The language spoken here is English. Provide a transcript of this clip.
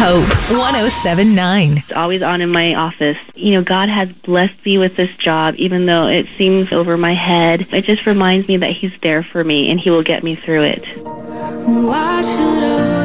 Hope 107.9. It's always on in my office. God has blessed me with this job, even though it seems over my head. It just reminds me that He's there for me and He will get me through it. Why should I